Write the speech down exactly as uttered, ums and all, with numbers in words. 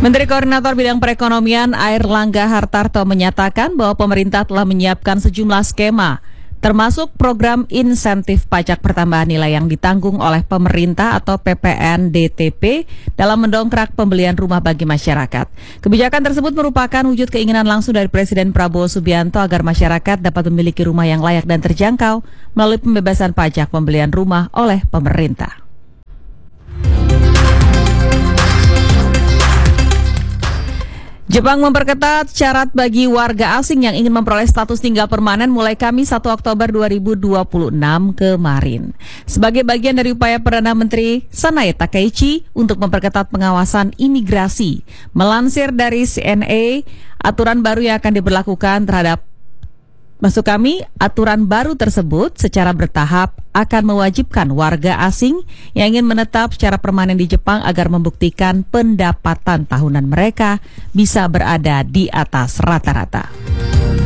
Menteri Koordinator Bidang Perekonomian Airlangga Hartarto menyatakan bahwa pemerintah telah menyiapkan sejumlah skema, termasuk program insentif pajak pertambahan nilai yang ditanggung oleh pemerintah atau P P N D T P dalam mendongkrak pembelian rumah bagi masyarakat. Kebijakan tersebut merupakan wujud keinginan langsung dari Presiden Prabowo Subianto agar masyarakat dapat memiliki rumah yang layak dan terjangkau melalui pembebasan pajak pembelian rumah oleh pemerintah. Jepang memperketat syarat bagi warga asing yang ingin memperoleh status tinggal permanen mulai Kamis satu Oktober dua ribu dua puluh enam kemarin. Sebagai bagian dari upaya Perdana Menteri Sanae Takaichi untuk memperketat pengawasan imigrasi. Melansir dari C N A, aturan baru yang akan diberlakukan terhadap Maksud kami, aturan baru tersebut secara bertahap akan mewajibkan warga asing yang ingin menetap secara permanen di Jepang agar membuktikan pendapatan tahunan mereka bisa berada di atas rata-rata.